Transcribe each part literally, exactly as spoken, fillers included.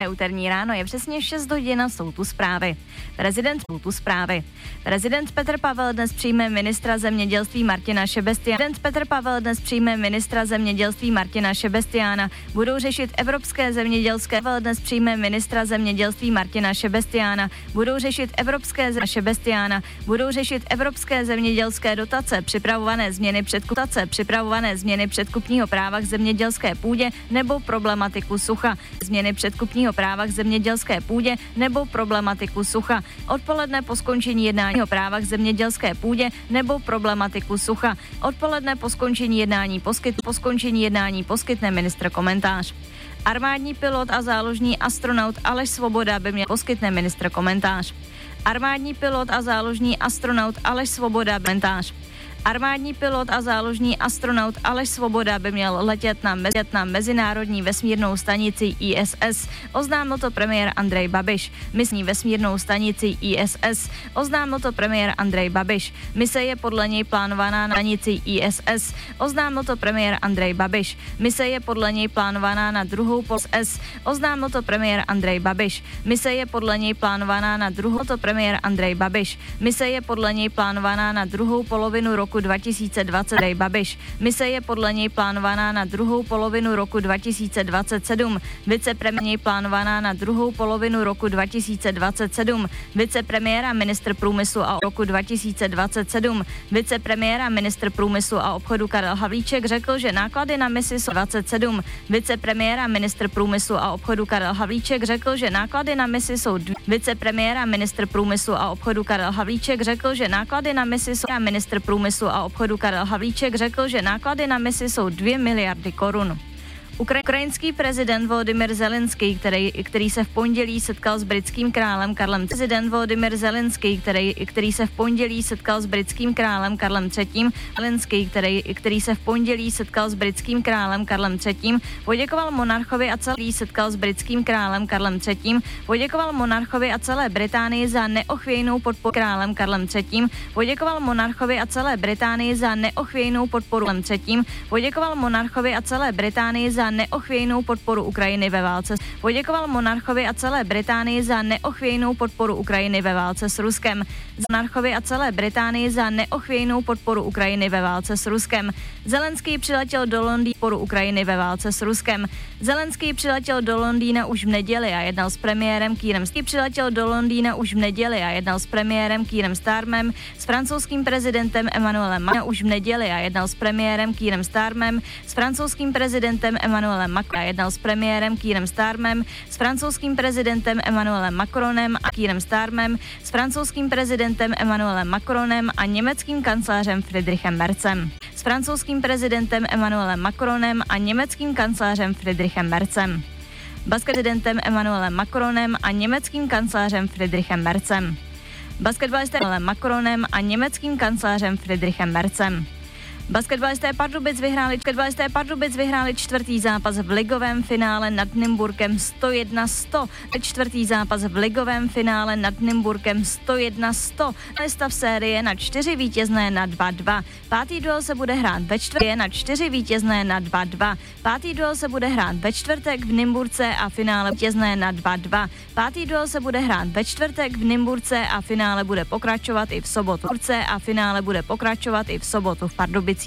Úterní ráno je přesně šest hodin a jsou tu zprávy. Prezident jsou tu zprávy. Prezident Petr Pavel dnes přijme ministra zemědělství Martina Šebestiána. Prezident Petr Pavel dnes přijme ministra zemědělství Martina Šebestiána. Budou řešit evropské zemědělské. Pavel dnes přijme ministra zemědělství Martina Šebestiána. Budou řešit evropské ze... Šebestiána. Budou řešit evropské zemědělské dotace, připravované změny předkuptace, připravované změny předkupního práva k zemědělské půdě nebo problematiku sucha. Změny předkupního práva k zemědělské půdě nebo problematiku sucha. Odpoledne po skončení jednání o právách zemědělské půdě nebo problematiku sucha. Odpoledne po skončení jednání poskyt, po skončení jednání poskytne ministr komentář. Armádní pilot a záložní astronaut Aleš Svoboda by měl poskytne ministr komentář. Armádní pilot a záložní astronaut Aleš Svoboda komentář. Armádní pilot a záložní astronaut Aleš Svoboda by měl letět na, mezi, na mezinárodní vesmírnou stanici I S S. Oznámil to premiér Andrej Babiš. Misní vesmírnou stanici I S S. Oznámil to premiér Andrej Babiš. Mise je podle něj plánovaná na stanici I S S. Oznámil to premiér Andrej Babiš. Mise je podle něj plánovaná na druhou pol S. Oznámil to premiér Andrej Babiš. Mise je podle něj plánovaná na druhou to premiér Andrej Babiš. Mise je podle něj plánovaná na druhou polovinu roku dva tisíce dvacet. Andrej Babiš. Mise je podle něj plánovaná na druhou polovinu roku dva tisíce dvacet sedm. Vicepremiér plánovaná na druhou polovinu roku dva tisíce dvacet sedm. Vicepremiér a ministr průmyslu a roku dva tisíce dvacet sedm. Vicepremiér a ministr průmyslu a obchodu Karel Havlíček řekl, že náklady na misi jsou dvacet sedm. Vicepremiér a ministr průmyslu a obchodu Karel Havlíček řekl, že náklady na misi jsou dvě. Vicepremiér a ministr průmyslu a obchodu Karel Havlíček řekl, že náklady na misi jsou a ministr průmyslu a obchodu Karel Havlíček řekl, že náklady na misi jsou dvě miliardy korun. Ukrajinský prezident Volodymyr Zelenský, který, který se v pondělí setkal s britským králem Karlem prezident Volodymyr Zelenský, který, který se v pondělí setkal s britským králem Karlem třetím. Zelenský, který, který se v pondělí setkal s britským králem Karlem třetím, poděkoval monarchovi a celý setkal s britským králem Karlem třetím, poděkoval monarchovi a celé Británii za neochvějnou podporu králem Karlem třetím, poděkoval monarchovi a celé Británii za neochvějnou podporu Karlem třetím, poděkoval monarchovi a celé Británii za neochvějnou podporu Ukrajiny ve válce. Poděkoval monarchovi a celé Británii za neochvějnou podporu Ukrajiny ve válce s Ruskem. Monarchovi a celé Británii za neochvějnou podporu Ukrajiny ve válce s Ruskem. Zelenský přiletěl do Londýna podporu Ukrajiny ve válce s Ruskem. Zelenský přiletěl do Londýna už v neděli a jednal s premiérem Keirem. Přiletěl do Londýna už v neděli a jednal s premiérem Keirem Starmerem, s francouzským prezidentem Emmanuelem Macronem už v neděli a jednal s premiérem Keirem Starmerem, s francouzským prezidentem Emmanuelem Macronem a jednal s premiérem Keirem Starmerem, s francouzským prezidentem Emmanuelem Macronem a Keirem Starmerem, s francouzským prezidentem Emmanuelem Macronem a německým kancléřem Friedrichem Merzem. S francouzským prezidentem Emmanuelem Macronem a německým kancléřem Friedrichem Merzem. Basketbalistem Emmanuelem Macronem a německým kancléřem Friedrichem Merzem. Basketbalistem Emmanuelem Macronem a německým kancléřem Friedrichem Merzem. Basketbalisté Pardubic vyhráli, basketbalisté Pardubic vyhráli čtvrtý zápas v ligovém finále nad Nymburkem sto jedna sto. Čtvrtý zápas v ligovém finále nad Nymburkem sto jedna sto. Stav série na čtyři vítězné na dva dva. Pátý duel se bude hrát ve čtvrtek na čtyři vítězné na dva dva. Pátý duel se bude hrát ve čtvrtek v Nymburce a finále vítězné na dva dva. Pátý duel se bude hrát ve čtvrtek v Nymburce a finále bude pokračovat i v sobotu. A finále bude pokračovat i v sobotu v Pardubicích.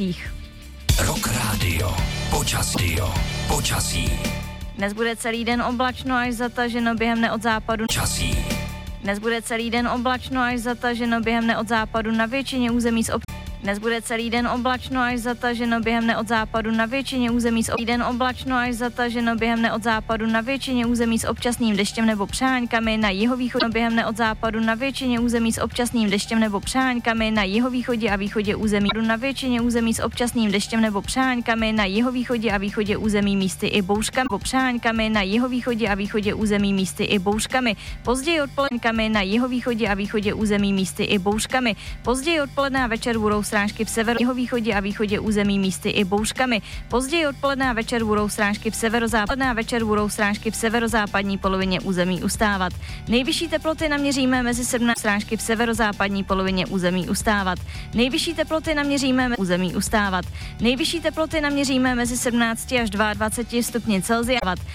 Rock Radio. Počasí. Počasí. Dnes bude celý den oblačno až zataženo během dne od západu. Časí. Dnes bude celý den oblačno až zataženo během dne od západu na většině území s ob... Dnes bude celý den oblačno až zataženo během dne od západu na většině území s ob... den oblačno až zataženo během dne od západu na většině území s občasným deštěm nebo přeháňkami, na jihovýchodě během dne od západu na většině území s občasným deštěm nebo přeháňkami, na jihovýchodě a východě území na většině území s občasným deštěm nebo přeháňkami, na jihovýchodě a východě území místy i bouřkami, nebo přeháňkami, na jihovýchodě a východě území místy i bouřkami. Později odpoledne na jihovýchodě a východě území místy i bouřkami. Později odpoledne a večer budou srážky v severu, jihovýchodě a východě území místy i bouřkami. Později odpoledne a večer budou srážky v severozápadní a večer budou srážky v severozápadní polovině území ustávat. Nejvyšší teploty naměříme mezi sedmnáct srážky v severozápadní polovině území ustávat. Nejvyšší teploty naměříme mezi území ustávat. Nejvyšší teploty naměříme mezi sedmnácti až dvaceti dvěma stupni Celsia.